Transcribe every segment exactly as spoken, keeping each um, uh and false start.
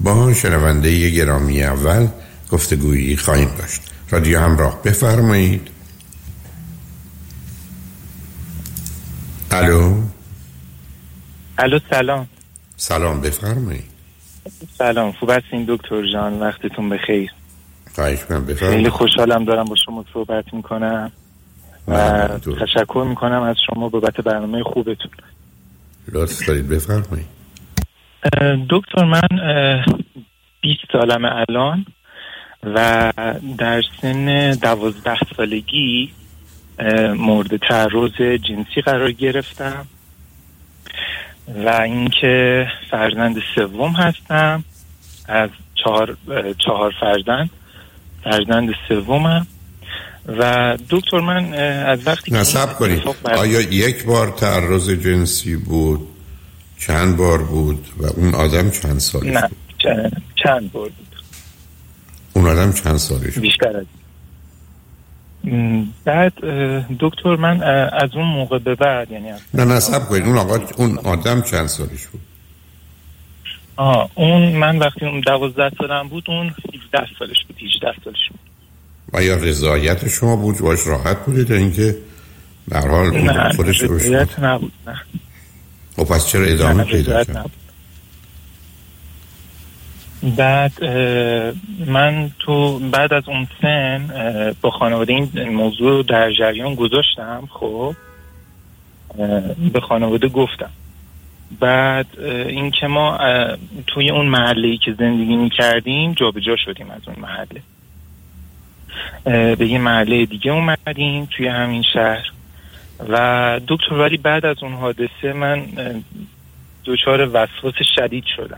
با شنونده گرامی اول گفتگویی خواهیم داشت. رادیو همراه، بفرمایید. الو. الو سلام. سلام، بفرمایید. سلام، خوب هستین دکتر جان؟ وقتتون بخیر. خواهش می‌کنم، بفرمایید. خیلی خوشحالم دارم با شما صحبت میکنم و تشکر میکنم از شما بابت برنامه خوبتون. لطف دارید، بفرمایید. دکتر من بیست سالمه الان و در سن دوازده سالگی مورد تعرض جنسی قرار گرفتم و اینکه فرزند سوم هستم از چهار چهار فرزند فرزند سومم. و دکتر من از وقتی که نصب کنید، آیا یک بار تعرض جنسی بود، چند بار بود و اون آدم چند سالش نه بود؟ چند, چند بار بود. اون آدم چند سالش بود؟ بیشتر از بعد دکتر من از اون موقع به بعد یعنی نه نصب کنید، اون آقا اون آدم چند سالش بود؟ آه اون من وقتی اون دوازده سالم بود اون هفده سالش بود، هجده سالش بود. و یا رضایت شما بود باش راحت بودید یا اینکه به هر حال اون خودش رو رضایت نبود؟ نه. و پس چرا ادامه پیدا کرد؟ بعد من تو بعد از اون سن با خانواده این موضوع در جریان گذاشتم. خب به خانواده گفتم. بعد این که ما توی اون محله‌ای که زندگی می‌کردیم جابجا شدیم از اون محله به یه محله دیگه اومدیم توی همین شهر. و دکتر ولی بعد از اون حادثه من دچار وسواس شدید شدم.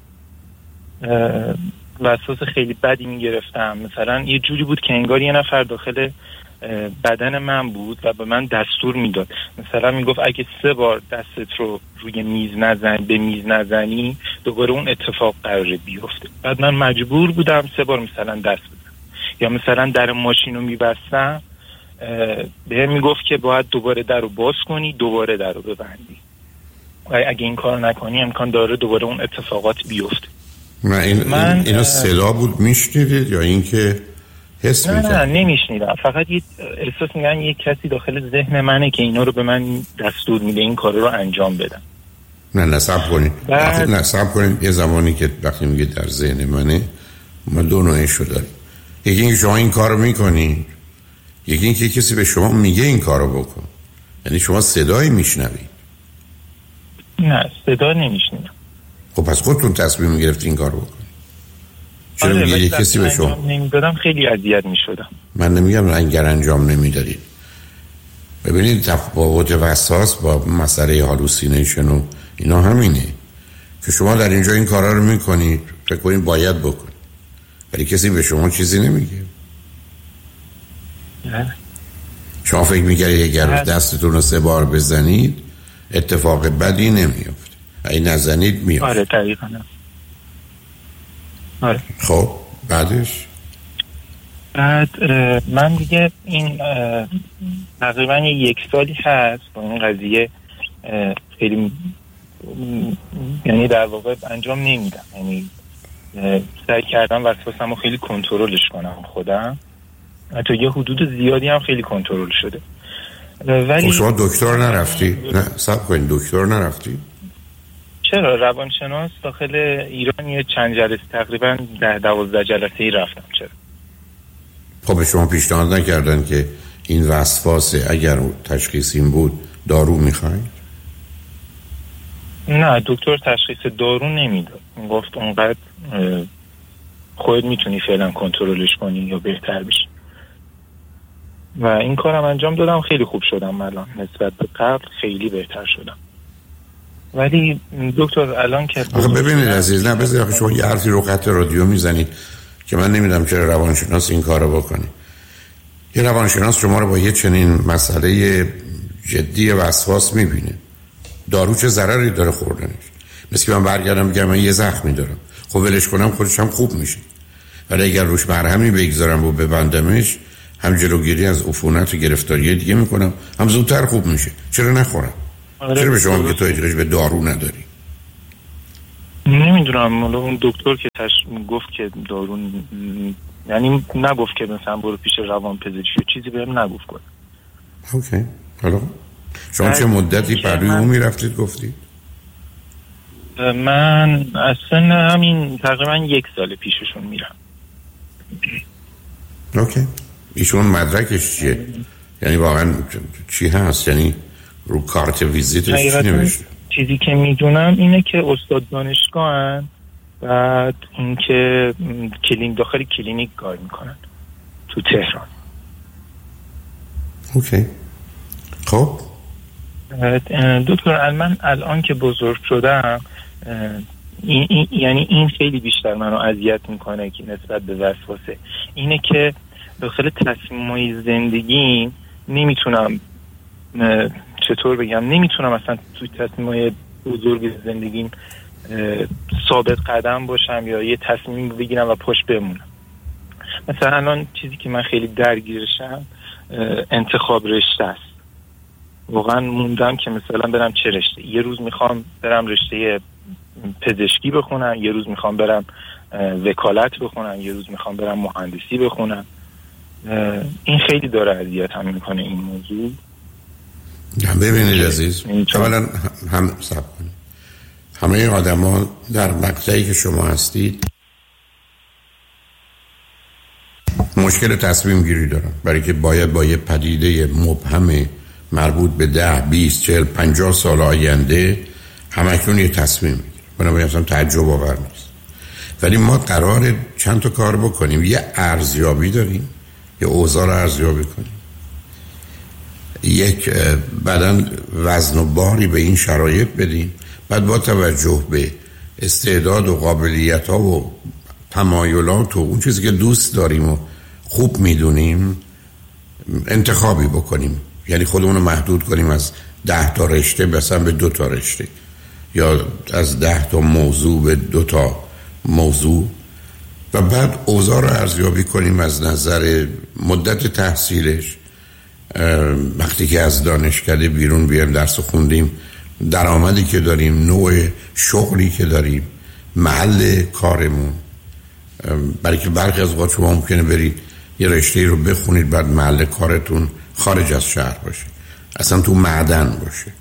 وسواس خیلی بدی میگرفتم. مثلا یه جوری بود که انگار یه نفر داخل بدن من بود و به من دستور میداد. مثلا میگفت اگه سه بار دستت رو روی میز نزن به میز نزنی دوباره اون اتفاق قراره بیفته. بعد من مجبور بودم سه بار مثلا دست بزنم. یا مثلا در ماشین رو میبستم به میگفت که باید دوباره در رو باز کنی، دوباره در رو ببندی. اگه این کار نکنی امکان داره دوباره اون اتفاقات بیفته. نه این من اینا صدا بود میشنیدید یا اینکه حس نه میکرد؟ نه نمیشنیدم، فقط یه احساس میگن یه کسی داخل ذهن منه که اینا رو به من دستور میده این کار رو انجام بدم. نه نصب کنید بعد... نصب کنید. یه زمانی که وقتی میگه در ذهن منه ما دو نوعش رو داریم. یکی اینکه شما این کار رو میکنید، یکی اینکه کسی به شما میگه این کار رو بکن. یعنی شما صدایی میشنوید؟ نه صدا نمیشنیدم. خب پس خودتون تصمیم گرفتید این کار رو بکنید. چرا آره میگه یک کسی به شما نمیدادم؟ خیلی اذیت میشدم. من نمیگم اگر انجام نمیدادید. ببینید تفاوت وسواس با مسئله هالوسینیشن و اینا همینه که شما در اینجا این کارا رو میکنید فکر کنید باید بکنید ولی کسی به شما چیزی نمیگه. نه. شما فکر میکردید اگر دستتون رو سه بار بزنید اتفاق بدی نمیفته، اگه نزنید میفته. آره دقیقاً. آره. خب بعدش بعد من دیگه این تقریبا یک سالی هست با این قضیه خیلی یعنی در واقع انجام نمیدم. یعنی سعی کردم وسواسم رو خیلی کنترلش کنم خودم. حتی یه حدود زیادی هم خیلی کنترل شده. ولی شما دکتر نرفتی؟ نه صبر کنید، دکتر نرفتی؟ چرا؟ روانشناس داخل ایران یه چند جلسه تقریبا ده دوازده جلسه ای رفتم. چرا؟ خب به شما پیشنهاد نکردن که این وسواسه اگر تشخیص این بود دارو میخواید؟ نه دکتر تشخیص دارو نمیداد. گفت اونقدر خودت میتونی فعلا کنترلش کنی یا بهتر بشی. و این کارم انجام دادم، خیلی خوب شدم الان نسبت به قبل، خیلی بهتر شدم. ولی دکتر الان که ببینید عزیز، نه بذارید شما یه حرفی رو خط رادیو میزنید که من نمیدونم چرا روانشناس این کارو بکنه. یه روانشناس شما رو با یه چنین مسئله جدی وسواس میبینه. دارو چه ضرری داره خوردنش؟ مثل که من برگردم بگم من یه زخمی دارم، خب ولش کنم خودش هم خوب میشه. ولی اگر روش مرهمی بگذارم و ببندمش هم جلوگیری از عفونت و گرفتاری دیگه میکنم، هم زودتر خوب میشه. چرا نخورم؟ چرا به شما میگه تو احتیاج به دارو نداری؟ نمیدونم، اون دکتر که تش گفت که دارون، یعنی نگفت که مثلا برو پیش روان پزشکی، چیزی بهم نگفت کنه. اوکی. حالا شما چه مدتی پروی اون میرفتید گفتید؟ من اصلا همین تقریبا یک سال پیششون میرم. اوکی. ایشون مدرکش چیه؟ یعنی واقعا چی هست؟ یعنی رو کارت ویزیتش چی نوشته؟ چیزی که میدونم اینه که استاد دانشگاهن، بعد اینکه کلینیک داخل کلینیک کار میکنن تو تهران. اوکی. خب دکتر، من الان که بزرگ شدم، این این یعنی این خیلی بیشتر منو اذیت میکنه که نسبت به وسوسه، اینه که داخل تصمیمای زندگی نمیتونم، چطور بگم، نمیتونم اصلا توی تصمیمای بزرگ زندگیم ثابت قدم باشم یا یه تصمیم بگیرم و پشت بمونم. مثلا الان چیزی که من خیلی درگیرشم انتخاب رشته است. واقعا موندم که مثلا برم چه رشته. یه روز میخوام برم رشته پزشکی بخونم، یه روز میخوام برم وکالت بخونم، یه روز میخوام برم مهندسی بخونم. این خیلی داره اذیت هم میکنه این موضوع. ببینید عزیز، اولا هم صبر کنید. همه آدم ها در مقطعی که شما هستید مشکل تصمیم گیری دارن، برای که باید با یه پدیده مبهم مربوط به ده، بیست، چهل، پنجاه سال آینده همکنون یه تصمیم میگیرن. بنابراین اصلا تعجب آور نیست. ولی ما قراره چند تا کار بکنیم. یه ارزیابی داریم، یه اوضاع رو ارزیابی کنیم، یک بدن وزن و باری به این شرایط بدیم، بعد با توجه به استعداد و قابلیت ها و تمایلات و اون چیزی که دوست داریم و خوب میدونیم انتخابی بکنیم. یعنی خودمون رو محدود کنیم از ده تا رشته مثلا به دو تا رشته، یا از ده تا موضوع به دو تا موضوع، و بعد اوضاع رو ارزیابی کنیم از نظر مدت تحصیلش، وقتی که از دانشکده بیرون بیایم درس خوندیم، درآمدی که داریم، نوع شغلی که داریم، محل کارمون. برای که برخی از اوقات شما ممکنه برید یه رشته رو بخونید بعد محل کارتون خارج از شهر باشه، اصلا تو معدن باشه،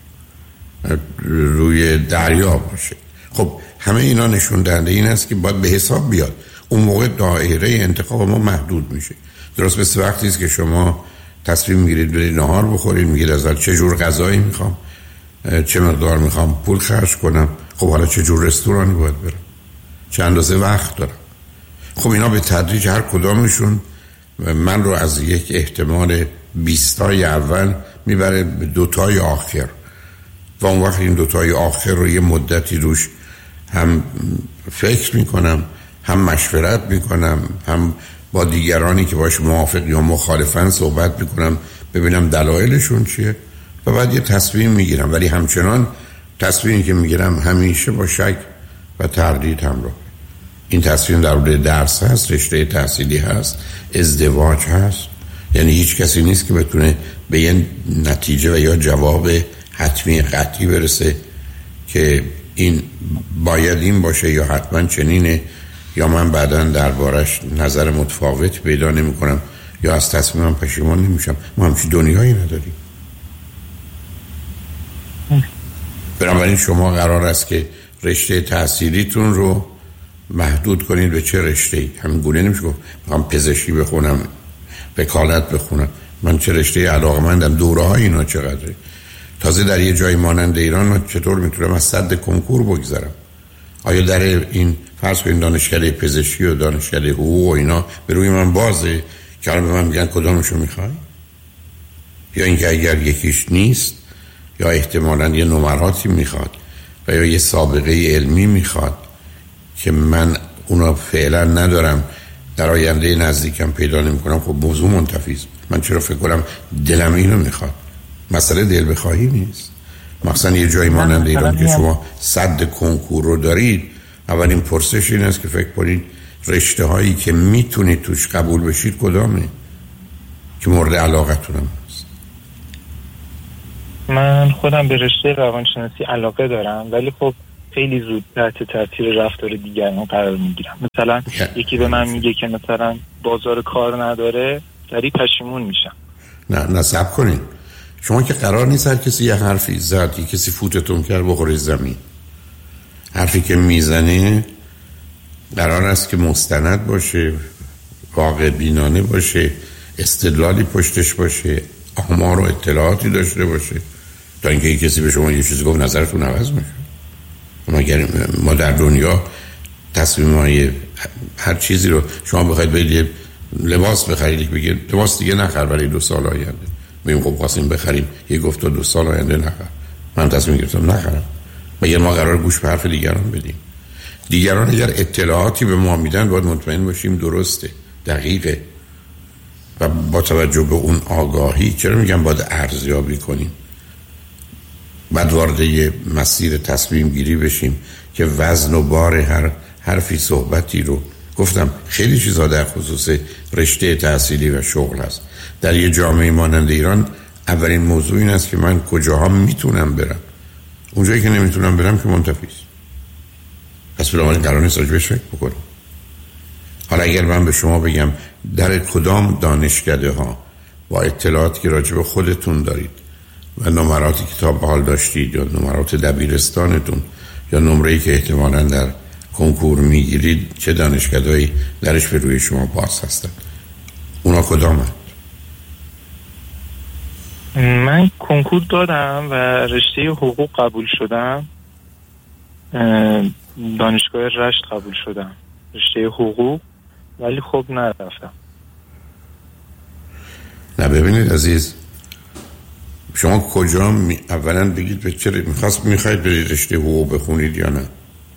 روی دریا باشه. خب همه اینا نشون دهنده این است که باید به حساب بیاد. اون موقع دایره انتخاب ما محدود میشه. درست مثل وقتی است که شما تصمیم میگیرید برید نهار بخورید، میگید از چه جور غذایی میخوام، چه مقدار میخوام پول خرج کنم، خب حالا چه جور رستورانی باید برم، چند اندازه وقت دارم. خب اینا به تدریج هر کدامشون من رو از یک احتمال بیستای اول میبره به دوتای آخر، و اون وقت این دوتای آخر رو یه مدتی روش هم فکر میکنم، هم مشورت میکنم، هم با دیگرانی که باش موافق یا مخالفن صحبت میکنم، ببینم دلایلشون چیه، و بعد یه تصمیم میگیرم. ولی همچنان تصمیمی که میگیرم همیشه با شک و تردید همراه. این تصمیم در مورد درس هست، رشته تحصیلی هست، ازدواج هست. یعنی هیچ کسی نیست که بتونه به یه نتیجه و یا جواب حتمی قطعی برسه که این باید این باشه یا حتما چنینه، یا من بعداً دربارش نظر متفاوت پیدا نمی کنم یا از تصمیمم پشیمان نمیشم. ما همچین دنیایی نداریم. بنابراین شما قرار است که رشته تحصیلیتون رو محدود کنید به چه رشته‌ای. همین گونه نمیشه گفت میخوام پزشکی بخونم، وکالت بخونم. من چه رشته علاقه‌مندم، دوره‌های اینا چقدره. تازه در یه جای مانند ایران من چطور میتونم از صد کنکور بگذرم؟ آیا در این فرض کنید دانشکده پزشکی و دانشکده حقوق و اینا به روی من بازه که الان به من میگن کدامشو میخوای؟ یا اینکه اگر یکیش نیست یا احتمالاً یه نمراتی میخواد و یا یه سابقه علمی میخواد که من اونا فعلا ندارم، در آینده نزدیکم پیدا نمیکنم، خب موضوع منتفیست. من چرا فکر کنم دلم اینو میخواد؟ مسئله دل بخواهی نیست. مثلا یه جایی مانند ایران که شما صد کنکور رو دارید، اولین پرسش این است که فکر کنید رشته هایی که میتونید توش قبول بشید کدامه که مورد علاقتون هم هست. من خودم به رشته روانشناسی علاقه دارم، ولی خب خیلی زود تحت تاثیر رفتار دیگران قرار میگیرم. مثلا یکی به من میگه که مثلا بازار کار نداره، سریع پشیمون میشم. نه نه صبر کنین، شما که قرار نیست هر کسی یه حرفی زد، یه کسی فوتتون کرد بخوره زمین. حرفی که میزنه قرار است که مستند باشه، واقع بینانه باشه، استدلالی پشتش باشه، آمار و اطلاعاتی داشته باشه، تا اینکه یک کسی به شما یه چیزی گفت نظرتون عوض میشه. مگر ما در دنیا تصمیم‌های هر چیزی رو شما بخواید برید لباس بخرید، بگید لباس دیگه نخر برای دو سال آینده، میگیم خب خواستیم بخریم، یه گفت تا دو سال آینده نخر، من تصمیم گرفتم نخرم. مگر ما قرار گوش به حرف دیگران بدیم؟ دیگران اگر اطلاعاتی به ما میدن باید مطمئن باشیم درسته، دقیقه، و با توجه به اون آگاهی چرا میگم باید ارزیابی کنیم، بعد وارد یه مسیر تصمیم گیری بشیم که وزن و بار هر حرفی صحبتی رو. گفتم خیلی چیزا در خصوص رشته تحصیلی و شغل هست. در یه جامعه مانند ایران اولین موضوع این است که من کجاها میتونم برم، اونجایی که نمیتونم برم که منتفی است. پس بنابراین قرار نیست راجبش فکر بکنم. حالا اگر من به شما بگم در کدام دانشکده ها با اطلاعاتی که راجب خودتون دارید و نمراتی که تا به حال داشتید یا نمرات دبیرستانتون یا نمره‌ای که احتمالاً در کنکور میگیرید، چه دانشکده‌ای درش به روی شما باز هستن، اونا کدامن؟ من کنکور دادم و رشته حقوق قبول شدم، دانشگاه رشت قبول شدم رشته حقوق، ولی خب نرفتم. نه ببینید عزیز، شما کجا می... اولا بگید به چه میخواست میخواید برید رشته حقوق بخونید یا نه؟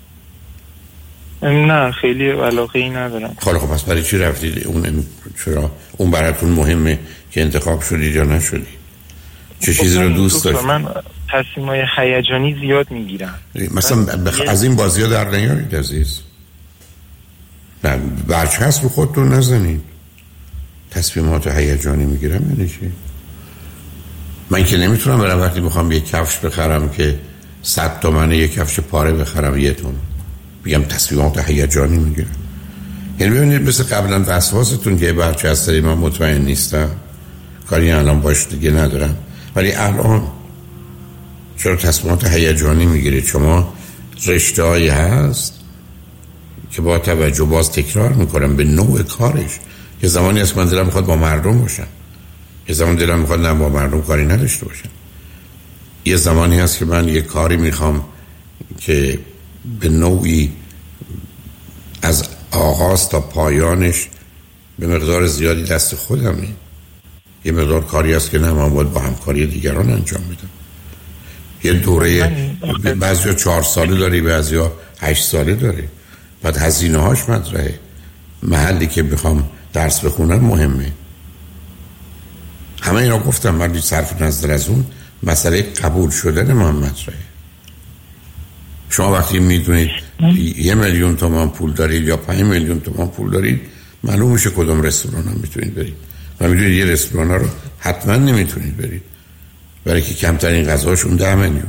نه خیلی علاقه ای ندارم. خب خب پس برای چی رفتید؟ اون چرا اون براتون مهمه که انتخاب شدید یا نشدید؟ چه چیزی رو دوست داشتید؟ من تصمیمای هیجانی زیاد میگیرم. مثلا بخ... از این بازی‌ها در نیارید عزیز. نه برچسب رو خودتون نزنید. تصمیمات هیجانی میگیرم یعنی چی؟ من که نمیتونم برم وقتی بخوام یک کفش بخرم که صد تومنه یک کفش پاره بخرم یه تومن بگم تصمیمات هیجانی میگیرم. یعنی ببینید مثل قبلا وسواستون که برچسب داری من مطمئن نیستم، کاری الان باش دیگه ندارم، ولی الان چرا تصمیمات هیجانی میگیرید؟ شما رشته‌ای هست که با توجه باز تکرار میکنم به نوع کارش، که زمانی هست من دلم میخواد با مردم باشم، یه زمان دلم میخواد نه با مردم کاری نداشته باشم، یه زمانی هست که من یه کاری میخوام که به نوعی از آغاز تا پایانش به مقدار زیادی دست خودمه، یه مقدار کاری هست که نه من باید با همکاری دیگران انجام میدم. یه دوره بعضی ها چهار ساله داری، بعضی ها هشت ساله داری، بعد هزینه هاش مطرحه، محلی که بخوام درس بخونم مهمه. همه اینا گفتم، ولی صرف نظر از اون مسئله قبول شدن من مطرحه. شما وقتی میدونید یه میلیون تومان پول دارید یا پنج میلیون تومان پول دارید، معلوم میشه کدوم رستوران هم میتونید برید و میدونید یه رستوران ها رو حتما نمیتونید برید برای که کمترین غذاشون ده میلیونه.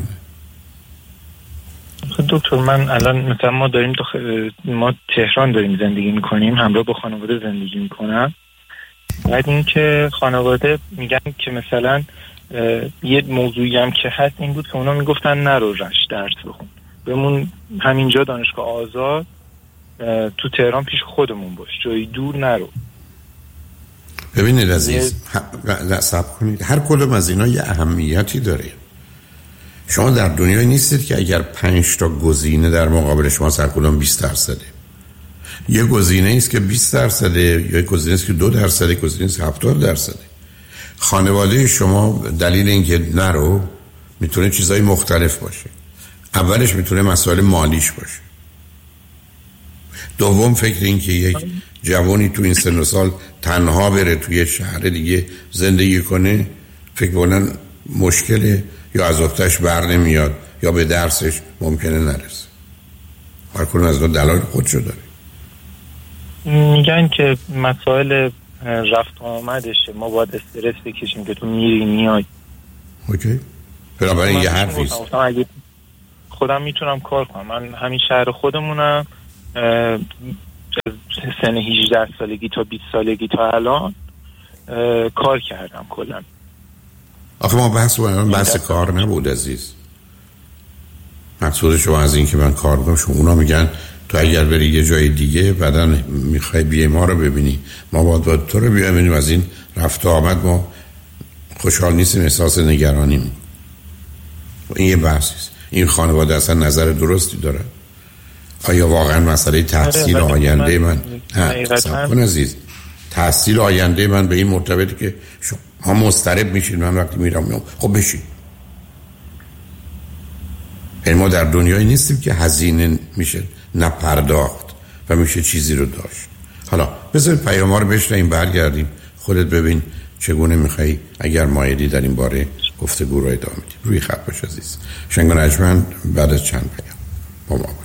دکتر من الان مثلا ما داریم دخ... ما تهران داریم زندگی میکنیم، همراه با خانواده زندگی میکنم. بعد این که خانواده میگن که مثلا یه موضوعی هم که هست این بود که اونا میگفتن نرو رشت درس بخون، بمون همینجا دانشگاه آزاد تو تهران پیش خودمون باش، جایی دور نرو. ببینید عزیز صبر کنید، هر کدوم از اینا یه اهمیتی داره. شما در دنیای نیستید که اگر پنج تا گزینه در مقابل شما هر کدوم بیست درصده، یه گزینه است که بیست درصده، یا یک گزینه است که دو درصده، یک گزینه است که هفتاد درصده. خانواده شما دلیل اینکه نرو میتونه چیزای مختلف باشه. اولش میتونه مسائل مالیش باشه. دوم فکر این که یک جوانی تو این سن و سال تنها بره توی شهر دیگه زندگی کنه، فکر کنن مشکله، یا از اختش بر نمیاد یا به درسش ممکنه نرسه. هر کدوم از دو دلایل خودشو داره. میگن که مسائل رفت آمدشه، ما باید استرس بکشیم که تو میری میای. اوکی. بنابراین یه حرفیست. خودم میتونم کار کنم. من همین شهر خودمونم سن هجده سالگی تا بیست سالگی تا الان کار کردم کلا. آخه ما بحث باید بحث کار نبود عزیز. مقصود شما از این که من کار کنم، شما اونا میگن تو اگر بری یه جای دیگه بعدا میخوای بیای ما رو ببینی، ما باید باید تو رو ببینیم. از این رفت و آمد ما خوشحال نیستیم، احساس نگرانی میکنیم. این یه بحثیست. این خانواده اصلا نظر درستی داره؟ آیا واقعا مسئله تحصیل آینده من نه صبر کن عزیز، تحصیل آینده من به این مرتبطه که شما مضطرب میشین من وقتی میرم میام خب بشین. یعنی ما در دنیایی نیستیم که هزینه میشه نپرداخت و میشه چیزی رو داشت. حالا بذارید پیام‌ها رو بشنویم برگردیم خودت ببین چگونه میخوایی اگر مایلی در این باره گفتگو رو ادامه بدیم. روی خط باش عزیز. شنگ و نجمن بعد از چند پیام با ما